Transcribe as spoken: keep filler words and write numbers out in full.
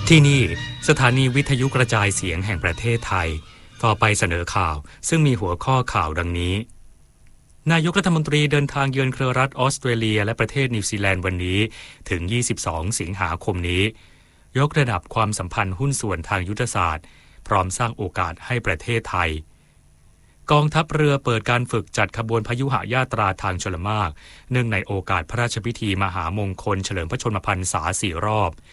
ที่นี่สถานีวิทยุกระจายเสียงแห่งประเทศไทยต่อไปเสนอข่าวซึ่งมีหัวข้อข่าวดังนี้นายกรัฐมนตรีเดินทางเยือนเครือรัฐออสเตรเลียและประเทศนิวซีแลนด์วันนี้ถึงยี่สิบสองสิงหาคมนี้ยกระดับความสัมพันธ์หุ้นส่วนทางยุทธศาสตร์พร้อมสร้างโอกาสให้ประเทศไทยกองทัพเรือเปิดการฝึกจัดขบวนพยุหญาตราทางชลมารเนื่องในโอกาสพระราชพิธีมหามงคลเฉลิมพระชนมพรรษาสี่รอบ